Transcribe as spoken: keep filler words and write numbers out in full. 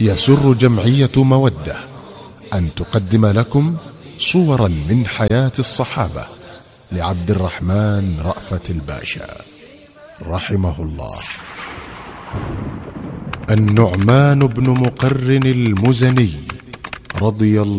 يسر جمعية مودة أن تقدم لكم صورا من حياة الصحابة لعبد الرحمن رأفت الباشا رحمه الله. النعمان بن مقرن المزني رضي الله